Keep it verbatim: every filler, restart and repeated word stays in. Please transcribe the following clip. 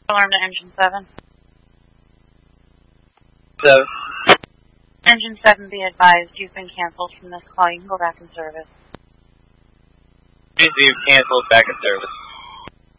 Alarm to Engine seven. seven. Engine seven, be advised, you've been canceled from this call. You can go back in service. Please do cancel back in service.